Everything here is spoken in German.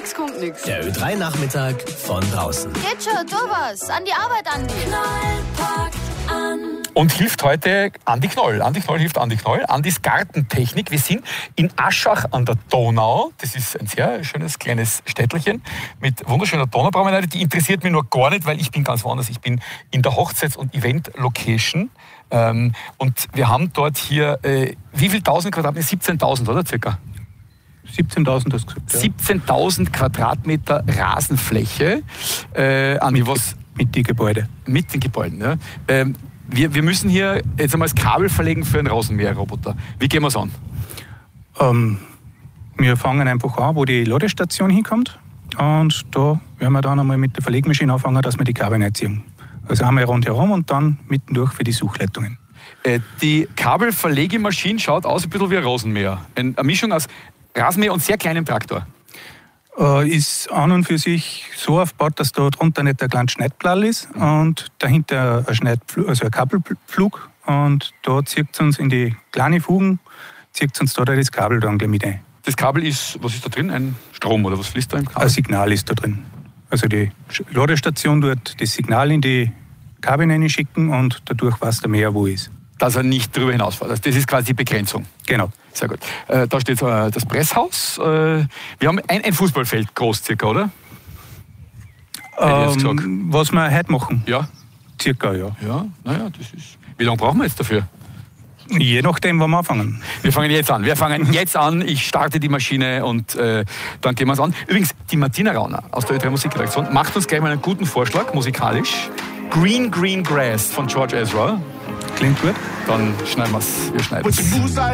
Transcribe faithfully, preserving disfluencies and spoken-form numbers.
nix kommt nix. Der Ö drei Nachmittag von draußen. Geht schon, tu was. An die Arbeit, Andi. Knoll packt an. Und hilft heute Andi Knoll. Andi Knoll hilft Andi Knoll. Andis Gartentechnik. Wir sind in Aschach an der Donau. Das ist ein sehr schönes kleines Städtelchen mit wunderschöner Donaupromenade. Die interessiert mich nur gar nicht, weil ich bin ganz woanders. Ich bin in der Hochzeits- und Event-Location. Ähm, und wir haben dort hier, äh, wie viel tausend Quadratmeter? siebzehntausend, oder circa? siebzehntausend hast du gesagt, ja. siebzehntausend Quadratmeter Rasenfläche. Äh, Andi, mit, was? Mit den Gebäuden. Mit den Gebäuden, ja. Ähm, wir, wir müssen hier jetzt einmal das Kabel verlegen für einen Rasenmäherroboter. Wie gehen wir es an? Ähm, wir fangen einfach an, wo die Ladestation hinkommt. Und da werden wir dann einmal mit der Verlegmaschine anfangen, dass wir die Kabel einziehen. Also einmal rundherum und dann mittendurch für die Suchleitungen. Äh, die Kabelverlegemaschine schaut aus ein bisschen wie ein Rasenmäher. Eine Mischung aus Rasenmäher und sehr kleinem Traktor. Äh, ist an und für sich so aufgebaut, dass da drunter nicht ein kleines Schneidblall ist und dahinter ein, Schneidpflug, also ein Kabelpflug. Und da zieht es uns in die kleinen Fugen, zieht es uns da das Kabel dann gleich mit ein. Das Kabel ist, was ist da drin? Ein Strom oder was fließt da im Kabel? Ein Signal ist da drin. Also die Ladestation tut das Signal in die Kabel reinschicken und dadurch weiß der Mäher, wo er ist. Dass er nicht darüber hinausfährt. Also das ist quasi die Begrenzung. Genau. Sehr gut. Äh, da steht äh, das Presshaus. Äh, wir haben ein, ein Fußballfeld groß circa, oder? Ähm, was wir heute machen? Ja. Circa, ja. Ja, naja, das ist... Wie lange brauchen wir jetzt dafür? Je nachdem, wann wir anfangen. Wir fangen jetzt an. Wir fangen jetzt an. Ich starte die Maschine und äh, dann gehen wir es an. Übrigens, die Martina Rauner aus der Ö drei Musikredaktion macht uns gleich mal einen guten Vorschlag, musikalisch. Green, Green Grass von George Ezra. Klingt gut. Dann schneiden wir es. Wir schneiden es.